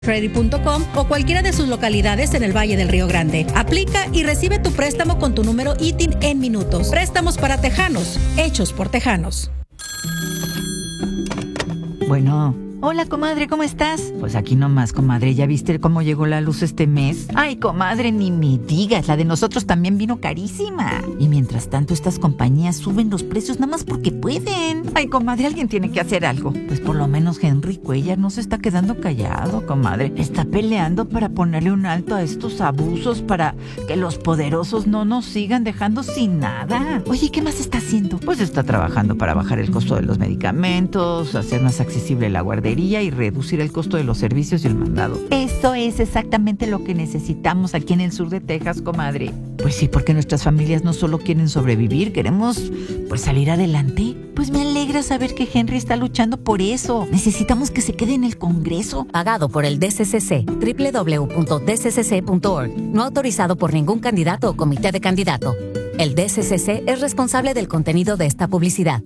Ready.com o cualquiera de sus localidades en el Valle del Río Grande. Aplica y recibe tu préstamo con tu número ITIN en minutos. Préstamos para tejanos, hechos por tejanos. Bueno. Hola, comadre, ¿cómo estás? Pues aquí nomás, comadre. ¿Ya viste cómo llegó la luz este mes? Ay, comadre, ni me digas. La de nosotros también vino carísima. Y mientras tanto, estas compañías suben los precios nada más porque pueden. Ay, comadre, alguien tiene que hacer algo. Pues por lo menos Henry Cuellar no se está quedando callado, comadre. Está peleando para ponerle un alto a estos abusos, para que los poderosos no nos sigan dejando sin nada. Oye, ¿qué más está haciendo? Pues está trabajando para bajar el costo de los medicamentos, hacer más accesible la guardería y reducir el costo de los servicios y el mandado. Eso es exactamente lo que necesitamos aquí en el sur de Texas, comadre. Pues sí, porque nuestras familias no solo quieren sobrevivir, queremos pues salir adelante. Pues me alegra saber que Henry está luchando por eso. Necesitamos que se quede en el Congreso. Pagado por el DCCC, www.dccc.org. No autorizado por ningún candidato o comité de candidato. El DCCC es responsable del contenido de esta publicidad.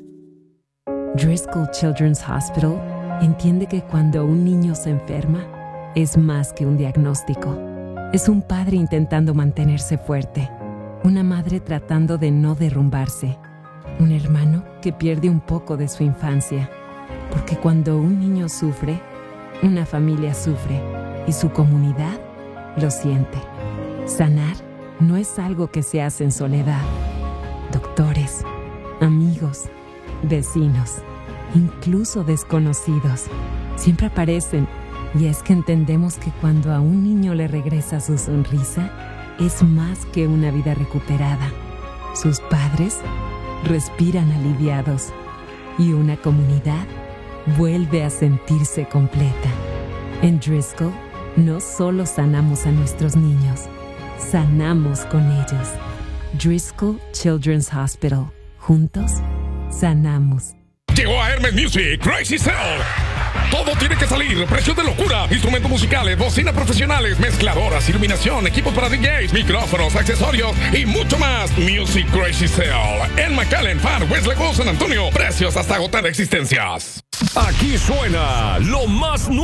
Driscoll Children's Hospital entiende que cuando un niño se enferma, es más que un diagnóstico. Es un padre intentando mantenerse fuerte, una madre tratando de no derrumbarse, un hermano que pierde un poco de su infancia. Porque cuando un niño sufre, una familia sufre y su comunidad lo siente. Sanar no es algo que se hace en soledad. Doctores, amigos, vecinos, incluso desconocidos, siempre aparecen. Y es que entendemos que cuando a un niño le regresa su sonrisa, es más que una vida recuperada. Sus padres respiran aliviados y una comunidad vuelve a sentirse completa. En Driscoll, no solo sanamos a nuestros niños, sanamos con ellos. Driscoll Children's Hospital. Juntos, sanamos. Llegó a Hermes Music Crazy Sale. Todo tiene que salir, precios de locura, instrumentos musicales, bocinas profesionales, mezcladoras, iluminación, equipos para DJs, micrófonos, accesorios y mucho más. Music Crazy Sale en McAllen, Far West Lagos, San Antonio. Precios hasta agotar existencias. Aquí suena lo más nuevo